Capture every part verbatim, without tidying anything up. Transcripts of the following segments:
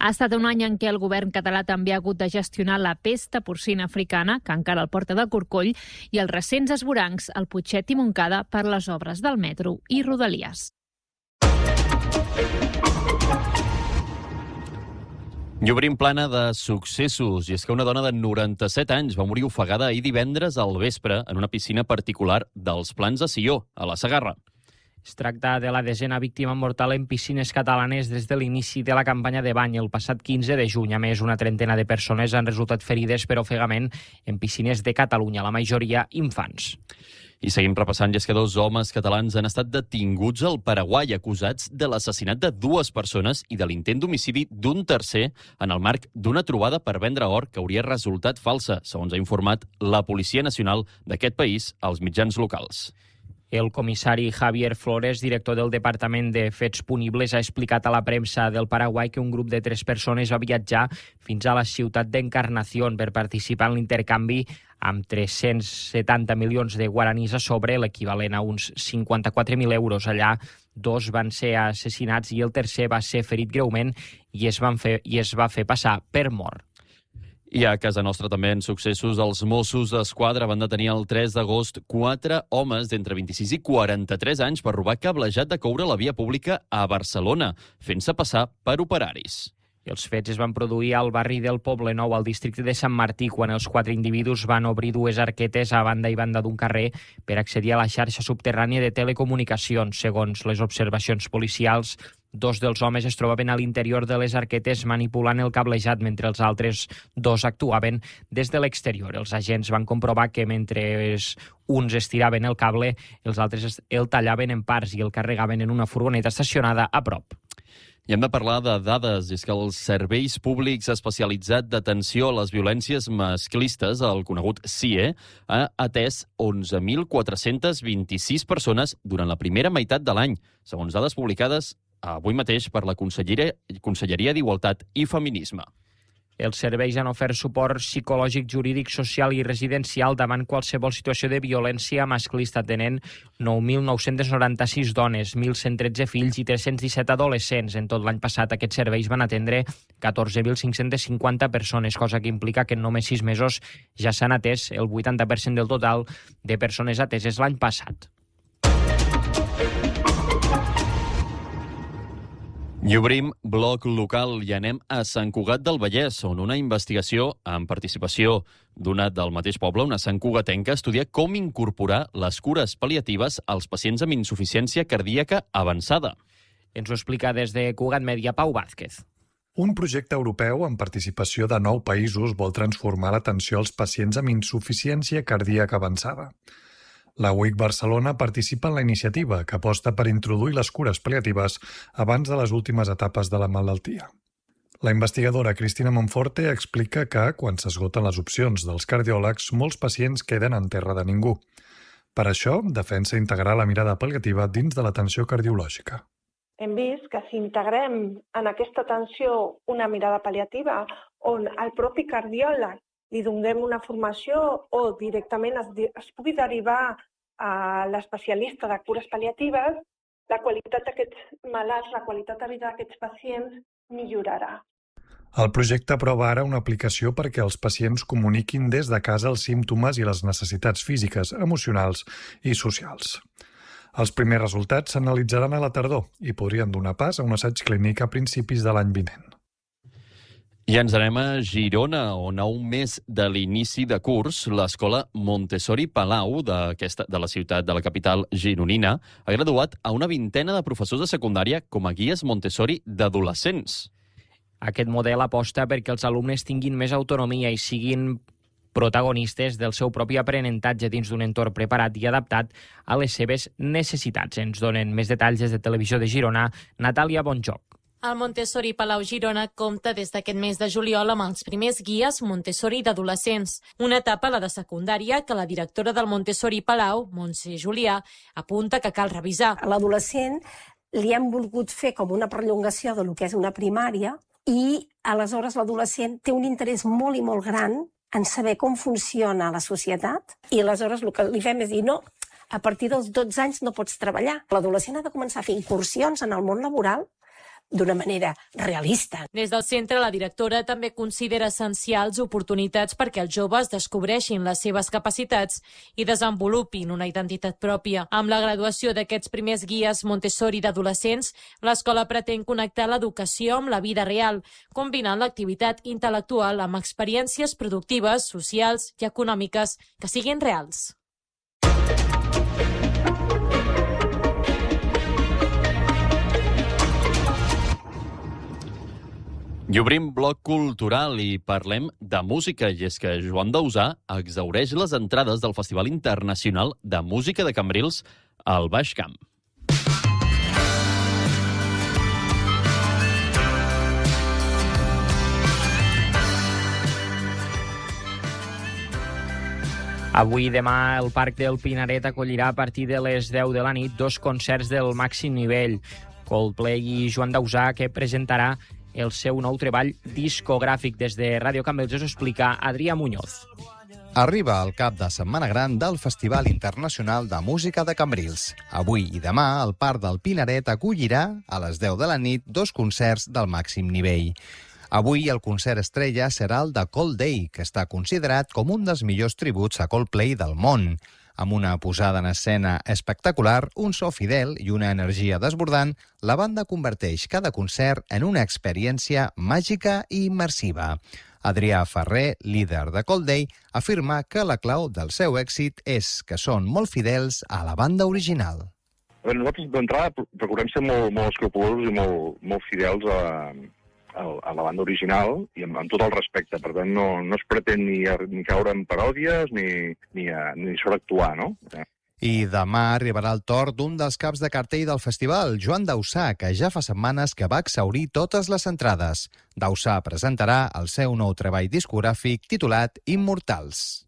Ha estat un any en què el govern català també ha hagut de gestionar la pesta porcina africana, que encara el porta de corcoll, i els recents esvorancs al Putxet i Montcada per les obres del metro i Rodalies. I obrim plana de successos, i és que una dona de noranta-set anys va morir ofegada ahir divendres al vespre en una piscina particular dels Plans de Sió, a la Segarra. Es tracta de la desena víctima mortal en piscines catalanes des de l'inici de la campanya de bany el passat quinze de juny. A més, una trentena de persones han resultat ferides per ofegament en piscines de Catalunya, la majoria infants. I seguim repassant, i és que dos homes catalans han estat detinguts al Paraguai acusats de l'assassinat de dues persones i de l'intent d'homicidi d'un tercer en el marc d'una trobada per vendre or que hauria resultat falsa, segons ha informat la Policia Nacional d'aquest país als mitjans locals. El comissari Javier Flores, director del Departament de Fets Punibles, ha explicat a la premsa del Paraguai que un grup de tres persones va viatjar fins a la ciutat d'Encarnación per participar en l'intercanvi amb tres-cents setanta milions de guaranís a sobre, l'equivalent a uns cinquanta-quatre mil euros. Allà, dos van ser assassinats i el tercer va ser ferit greument i es, van fer, i es va fer passar per mort. I a casa nostra també en successos, els Mossos d'Esquadra van detenir el tres d'agost quatre homes d'entre vint-i-sis i quaranta-tres anys per robar cablejat de coure a la via pública a Barcelona, fent-se passar per operaris. Els fets es van produir al barri del Poble Nou, al districte de Sant Martí, quan els quatre individus van obrir dues arquetes a banda i banda d'un carrer per accedir a la xarxa subterrània de telecomunicacions. Segons les observacions policials, dos dels homes es trobaven a l'interior de les arquetes manipulant el cablejat, mentre els altres dos actuaven des de l'exterior. Els agents van comprovar que mentre uns estiraven el cable, els altres el tallaven en parts i el carregaven en una furgoneta estacionada a prop. I hem de parlar de dades, és que els serveis públics especialitzats d'atenció a les violències masclistes, el conegut C I E, ha atès onze mil quatre-cents vint-i-sis persones durant la primera meitat de l'any, segons dades publicades avui mateix per la Conselleria, Conselleria d'Igualtat i Feminisme. Els serveis han ofert suport psicològic, jurídic, social i residencial davant qualsevol situació de violència masclista, tenent nou mil nou-cents noranta-sis dones, mil cent tretze fills i tres-cents disset adolescents. En tot l'any passat, aquests serveis van atendre catorze mil cinc-cents cinquanta persones, cosa que implica que en només sis mesos ja s'han atès el vuitanta per cent del total de persones ateses l'any passat. I obrim bloc local i anem a Sant Cugat del Vallès, on una investigació amb participació d'una del mateix poble, una Sant Cugatenca, estudia com incorporar les cures pal·liatives als pacients amb insuficiència cardíaca avançada. Ens ho explica des de Cugat Mèdia, Pau Vázquez. Un projecte europeu amb participació de nou països vol transformar l'atenció als pacients amb insuficiència cardíaca avançada. La U I C Barcelona participa en la iniciativa, que aposta per introduir les cures pal·liatives abans de les últimes etapes de la malaltia. La investigadora Cristina Monforte explica que, quan s'esgoten les opcions dels cardiòlegs, molts pacients queden en terra de ningú. Per això, defensa integrar la mirada pal·liativa dins de l'atenció cardiològica. Hem vist que si integrem en aquesta atenció una mirada pal·liativa on el propi cardiòleg li donem una formació o directament es, es pugui derivar a l'especialista de cures pal·liatives, la qualitat d'aquests malalts, la qualitat de vida d'aquests pacients millorarà. El projecte aprova ara una aplicació perquè els pacients comuniquin des de casa els símptomes i les necessitats físiques, emocionals i socials. Els primers resultats s'analitzaran a la tardor i podrien donar pas a un assaig clínic a principis de l'any vinent. I ens anem a Girona, on a un mes de l'inici de curs, l'escola Montessori Palau d'aquesta de la ciutat de la capital gironina ha graduat a una vintena de professors de secundària com a guies Montessori d'adolescents. Aquest model aposta perquè els alumnes tinguin més autonomia i siguin protagonistes del seu propi aprenentatge dins d'un entorn preparat i adaptat a les seves necessitats. Ens donen més detalls des de Televisió de Girona, Natàlia Bonjoc. El Montessori Palau Girona compta des d'aquest mes de juliol amb els primers guies Montessori d'adolescents, una etapa, la de secundària, que la directora del Montessori Palau, Montse Julià, apunta que cal revisar. A l'adolescent li hem volgut fer com una prolongació de lo que és una primària i aleshores l'adolescent té un interès molt i molt gran en saber com funciona la societat i aleshores el que li fem és dir no, a partir dels dotze anys no pots treballar. L'adolescent ha de començar a fer incursions en el món laboral d'una manera realista. Des del centre, la directora també considera essencials oportunitats perquè els joves descobreixin les seves capacitats i desenvolupin una identitat pròpia. Amb la graduació d'aquests primers guies Montessori d'adolescents, l'escola pretén connectar l'educació amb la vida real, combinant l'activitat intel·lectual amb experiències productives, socials i econòmiques que siguin reals. I obrim bloc cultural i parlem de música, i és que Joan Dausà exhaureix les entrades del Festival Internacional de Música de Cambrils al Baix Camp. Avui i demà el Parc del Pinaret acollirà a partir de les deu de la nit dos concerts del màxim nivell. Coldplay i Joan Dausà, que presentarà el seu nou treball discogràfic. Des de Ràdio Cambrils us ho explica Adrià Muñoz. Arriba el cap de setmana gran del Festival Internacional de Música de Cambrils. Avui i demà el Parc del Pinaret acollirà a les deu de la nit dos concerts del màxim nivell. Avui el concert estrella serà el de Coldplay, que està considerat com un dels millors tributs a Coldplay del món. Amb una posada en escena espectacular, un so fidel i una energia desbordant, la banda converteix cada concert en una experiència màgica i immersiva. Adrià Ferrer, líder de Coldplay, afirma que la clau del seu èxit és que són molt fidels a la banda original. A veure, nosaltres d'entrada procurem ser molt, molt escrupulosos i molt, molt fidels a, a la banda original i amb, amb tot el respecte. Per tant, no, no es pretén ni, ni caure en paròdies ni, ni, a, ni sobreactuar, no? I demà arribarà el torn d'un dels caps de cartell del festival, Joan Dausà, que ja fa setmanes que va exhaurir totes les entrades. Dausà presentarà el seu nou treball discogràfic titulat Immortals.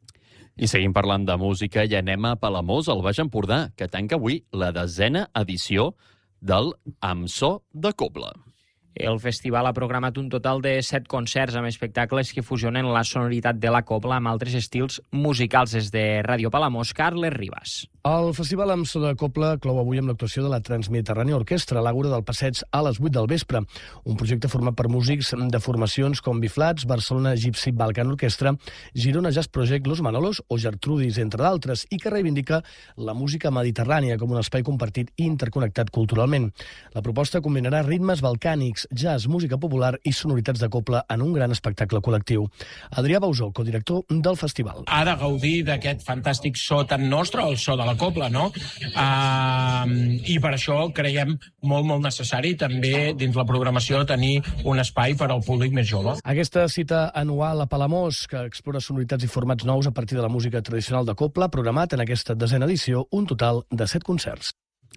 I seguim parlant de música i anem a Palamós, al Baix Empordà, que tanca avui la desena edició del Amb so de Cobla. El festival ha programat un total de set concerts amb espectacles que fusionen la sonoritat de la cobla amb altres estils musicals. Des de Ràdio Palamós, Carles Ribas. El Festival amb so de Cobla clou avui amb l'actuació de la Transmediterrània Orquestra a l'Àgora del Passeig a les vuit del vespre. Un projecte format per músics de formacions com Biflats, Barcelona Gypsy Balkan Orquestra, Girona Jazz Project, Los Manolos o Gertrudis, entre d'altres, i que reivindica la música mediterrània com un espai compartit i interconnectat culturalment. La proposta combinarà ritmes balcànics, jazz, música popular i sonoritats de cobla en un gran espectacle col·lectiu. Adrià Bausó, codirector del festival. Ha de gaudir d'aquest fantàstic so tan nostre, el so de la cobla, no? Uh, I per això creiem molt, molt necessari també dins la programació tenir un espai per al públic més jove. Aquesta cita anual a Palamós, que explora sonoritats i formats nous a partir de la música tradicional de cobla, programat en aquesta desena edició un total de set concerts.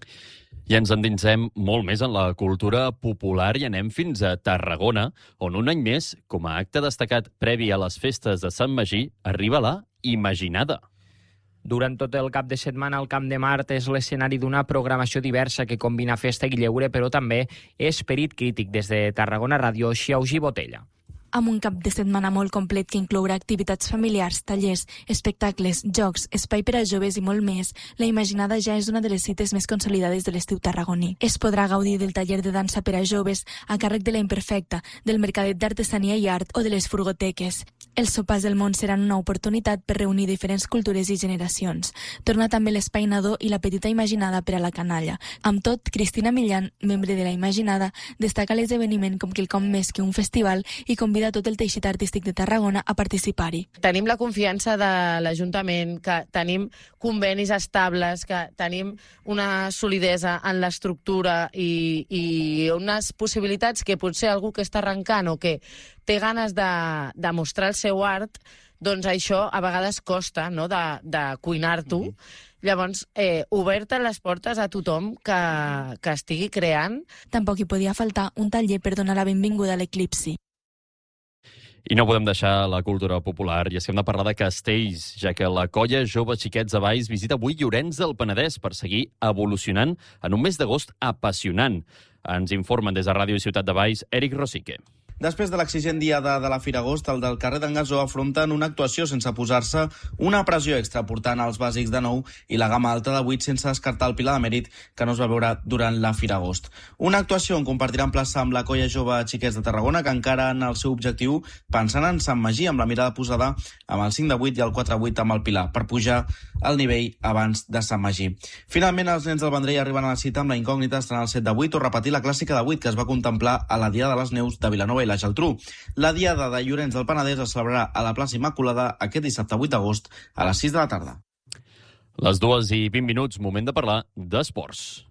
I ens endinsem molt més en la cultura popular i anem fins a Tarragona, on un any més, com a acte destacat previ a les festes de Sant Magí, arriba la Imaginada. Durant tot el cap de setmana, el Camp de Mart és l'escenari d'una programació diversa que combina festa i lleure, però també esperit crític. Des de Tarragona Ràdio, Xiaugi Botella. Amb un cap de setmana molt complet que inclourà activitats familiars, tallers, espectacles, jocs, espai per a joves i molt més, la Imaginada ja és una de les cites més consolidades de l'estiu tarragoní. Es podrà gaudir del taller de dansa per a joves a càrrec de la Imperfecta, del mercadet d'artesania i art o de les furgoteques. Els sopars del món seran una oportunitat per reunir diferents cultures i generacions. Torna també l'espai nadó i la petita Imaginada per a la canalla. Amb tot, Cristina Millan, membre de la Imaginada, destaca l'esdeveniment com quelcom més que un festival i convida a tot el teixit artístic de Tarragona a participar-hi. Tenim la confiança de l'Ajuntament, que tenim convenis estables, que tenim una solidesa en l'estructura i, i unes possibilitats que potser algú que està arrencant o que té ganes de, de mostrar el seu art, doncs això a vegades costa, no?, de, de cuinar-t'ho. Mm-hmm. Llavors, eh, obert les portes a tothom que, que estigui creant. Tampoc hi podia faltar un taller per donar la benvinguda a l'eclipsi. I no podem deixar la cultura popular, i és que hem de parlar de castells, ja que la colla Joves Xiquets de Valls visita avui Llorenç del Penedès per seguir evolucionant en un mes d'agost apassionant. Ens informen des de Ràdio i Ciutat de Valls, Eric Rosique. Després de l'exigent diada de la Fira Agost, el del carrer d'en Gasó afronten una actuació sense posar-se una pressió extra, portant els bàsics de nou i la gamma alta de vuit sense descartar el Pilar de Mèrit, que no es va veure durant la Fira Agost. Una actuació on compartiran plaça amb la colla jove Xiquets de Tarragona, que encara en el seu objectiu pensant en Sant Magí, amb la mirada posada amb el cinc de vuit i el quatre vuit amb el Pilar, per pujar al nivell abans de Sant Magí. Finalment, els nens del Vendrell arriben a la cita amb la incògnita d'estrenar el set de vuit o repetir la clàssica de vuit que es va contemplar a la Diada de les Neus de Vilanova i la Geltrú. La Diada de Llorenç del Penedès es celebrarà a la plaça Immaculada aquest dissabte vuit d'agost a les sis de la tarda. Les dues i vint minuts, moment de parlar d'esports.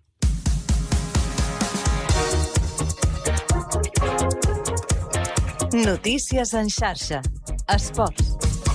Notícies en xarxa. Esports.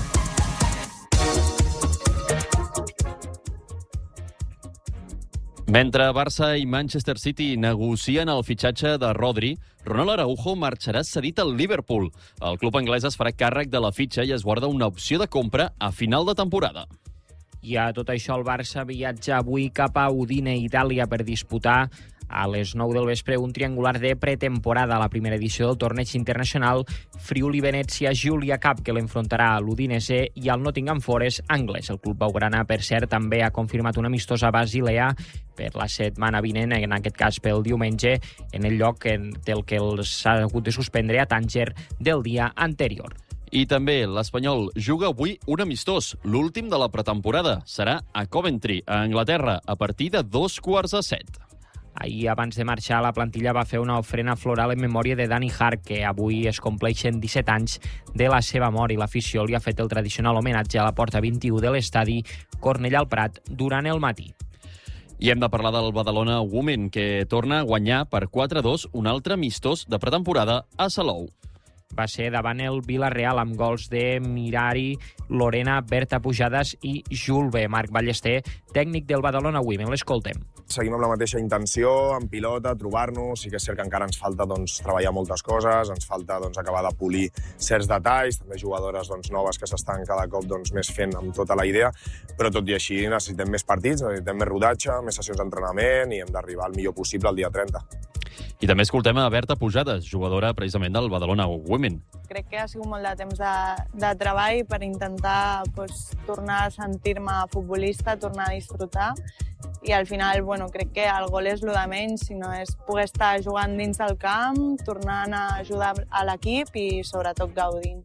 Mentre Barça i Manchester City negocien el fitxatge de Rodri, Ronald Araujo marxarà cedit al Liverpool. El club anglès es farà càrrec de la fitxa i es guarda una opció de compra a final de temporada. I a tot això el Barça viatja avui cap a Udine, Itàlia, per disputar a les nou del vespre un triangular de pretemporada a la primera edició del torneig internacional Friuli-Venezia-Giulia Cup, que l'enfrontarà a l'Udinese i al Nottingham Forest anglès. El club blaugrana, per cert, també ha confirmat un amistós a Basilea per la setmana vinent, en aquest cas pel diumenge, en el lloc del que els ha hagut de suspendre a Tànger del dia anterior. I també l'Espanyol juga avui un amistós, l'últim de la pretemporada. Serà a Coventry, a Anglaterra, a partir de dos quarts de set. Ahir, abans de marxar, la plantilla va fer una ofrena floral en memòria de Dani Hart, que avui es compleixen disset anys de la seva mort, i l'afició li ha fet el tradicional homenatge a la porta vint-i-u de l'estadi Cornellà al Prat durant el matí. I hem de parlar del Badalona Women, que torna a guanyar per quatre a dos un altre amistós de pretemporada a Salou. Va ser davant el Vila-real amb gols de Mirari, Lorena, Berta Pujadas i Julve. Marc Ballester, tècnic del Badalona Women. L'escoltem. Seguim amb la mateixa intenció, en pilota, trobar-nos. Sí que és cert que encara ens falta doncs, treballar moltes coses, ens falta doncs, acabar de polir certs detalls, també jugadores doncs, noves que s'estan cada cop doncs, més fent amb tota la idea, però tot i així necessitem més partits, necessitem més rodatge, més sessions d'entrenament i hem d'arribar al millor possible el dia trenta. I també escoltem a Berta Pujadas, jugadora precisament del Badalona Women. Crec que ha sigut molt de temps de, de treball per intentar pues, tornar a sentir-me futbolista, tornar a disfrutar, i al final bueno, crec que el gol és el de menys, sinó és poder estar jugant dins del camp, tornant a ajudar a l'equip i sobretot gaudint.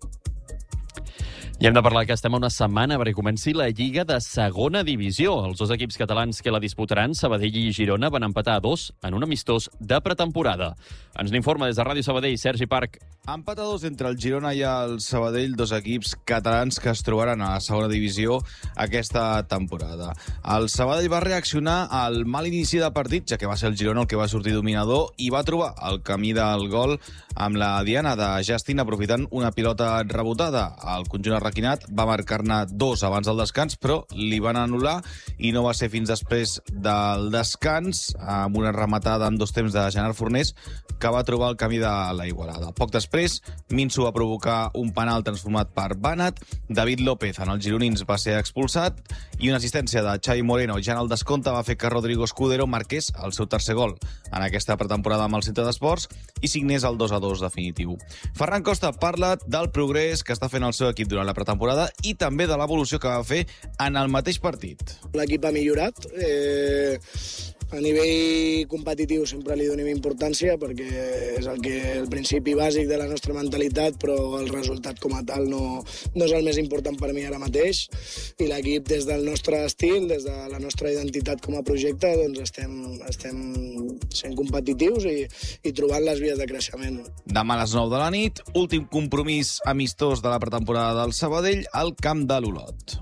I hem de parlar que estem a una setmana perquè comenci la Lliga de segona divisió. Els dos equips catalans que la disputaran, Sabadell i Girona, van empatar a dos en un amistós de pretemporada. Ens n'informa des de Ràdio Sabadell, Sergi Parc. Empat a dos entre el Girona i el Sabadell, dos equips catalans que es trobaran a la segona divisió aquesta temporada. El Sabadell va reaccionar al mal inici de partit, ja que va ser el Girona el que va sortir dominador i va trobar el camí del gol amb la diana de Justin, aprofitant una pilota rebotada. El conjunt arraquinat va marcar-ne dos abans del descans, però li van anul·lar i no va ser fins després del descans, amb una rematada en dos temps de Gerard Fornés, que va trobar el camí de la igualada. Poc després, Minso va provocar un penal transformat per Banat, David López en els gironins va ser expulsat i una assistència de Xavi Moreno ja en el descompte va fer que Rodrigo Escudero marqués el seu tercer gol en aquesta pretemporada amb el Centre d'Esports i signés el dos a dos definitiu. Ferran Costa parla del progrés que està fent el seu equip durant la pretemporada i també de l'evolució que va fer en el mateix partit. L'equip ha millorat. Eh, a nivell competitiu sempre li donem importància perquè és el, que, el principi bàsic de la nostra mentalitat, però el resultat com a tal no, no és el més important per mi ara mateix. I l'equip, des del nostre estil, des de la nostra identitat com a projecte, doncs estem, estem sent competitius i, i trobant les vies de creixement. Demà a les nou de la nit, últim compromís amistós de la pretemporada del Sabadell al camp de l'Olot.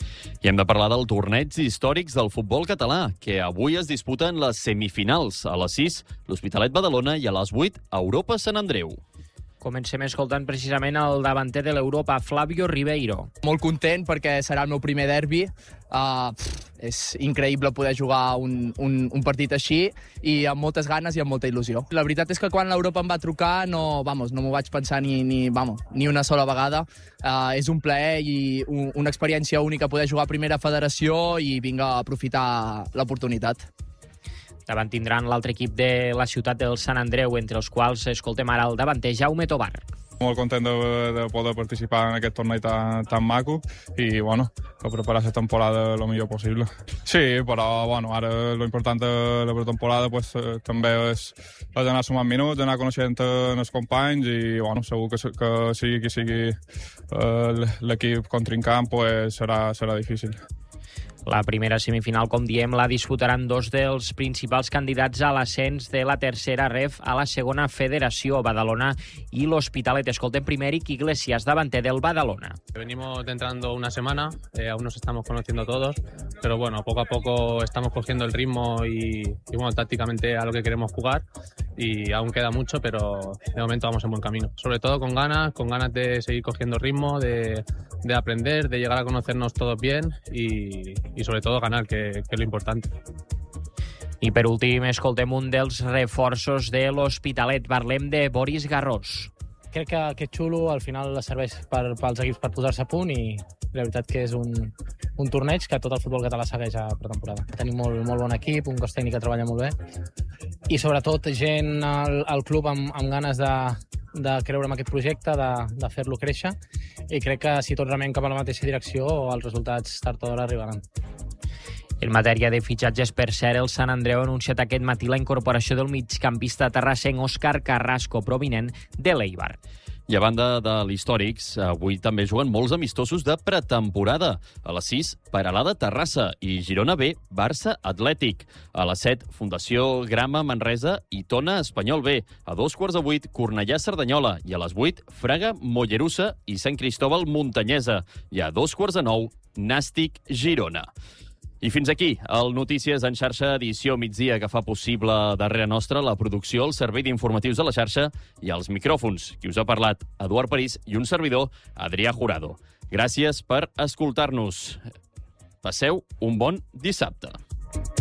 I hem de parlar del torneig històrics del futbol català, que avui es disputen les semifinals. A les sis, l'Hospitalet Badalona, i a les vuit, Europa Sant Andreu. Comencem escoltant precisament el davanter de l'Europa, Flavio Ribeiro. Molt content perquè serà el meu primer derbi. Uh, pff, és increïble poder jugar un, un, un partit així i amb moltes ganes i amb molta il·lusió. La veritat és que quan l'Europa em va trucar no, vamos, no m'ho vaig pensar ni, ni, vamos, ni una sola vegada. Uh, és un plaer i un, una experiència única poder jugar a primera federació i vinc a aprofitar l'oportunitat. Davant tindran l'altre equip de la ciutat del Sant Andreu, entre els quals escoltem ara el davanter Jaume Tobar. Molt content de, de poder participar en aquest torneig tan, tan maco i, bueno, a preparar la temporada el millor possible. Sí, però, bueno, ara lo important de la pretemporada pues, eh, també és, és anar sumant minuts, anar coneixent els companys i, bueno, segur que, que sigui qui sigui eh, l'equip contrincant pues, serà, serà difícil. La primera semifinal, com diem, la disputaran dos dels principals candidats a l'ascens de la tercera ref a la segona federació, Badalona i l'Hospitalet. Escoltem primer Iker Iglesias, davanter del Badalona. Venimos entrando una semana, eh, aún nos estamos conociendo todos, pero bueno, poco a poco estamos cogiendo el ritmo y, y bueno, tácticamente a lo que queremos jugar y aún queda mucho, pero de momento vamos en buen camino. Sobre todo con ganas, con ganas de seguir cogiendo ritmo, de, de aprender, de llegar a conocernos todos bien y i sobretot ganar, que, que és l'important. I per últim, escoltem un dels reforços de l'Hospitalet. Parlem de Boris Garrós. Crec que, que és xulo, al final serveix per, pels equips per posar-se a punt i la veritat que és un, un torneig que tot el futbol català segueix a pretemporada. Tenim molt, molt bon equip, un cos tècnic que treballa molt bé i sobretot gent al, al club amb, amb ganes de, de creure en aquest projecte, de, de fer-lo créixer i crec que si tots remem cap a la mateixa direcció els resultats tard o d'hora arribaran. En matèria de fitxatges, per cert, el Sant Andreu ha anunciat aquest matí la incorporació del migcampista terrassenc Òscar Carrasco, provinent de l'Eibar. I a banda de l'Històrics, avui també juguen molts amistosos de pretemporada. A les sis, Peralada Terrassa i Girona B, Barça Atlètic. A les set, Fundació Grama Manresa i Tona Espanyol B. A dos quarts de vuit, Cornellà Cerdanyola. I a les vuit, Fraga Mollerussa i Sant Cristóbal Muntanyesa. I a dos quarts de nou, Nàstic Girona. I fins aquí, el Notícies en xarxa, edició migdia, que fa possible darrere nostra la producció, el servei d'informatius de la xarxa i els micròfons. Qui us ha parlat, Eduard París, i un servidor, Adrià Jurado. Gràcies per escoltar-nos. Passeu un bon dissabte.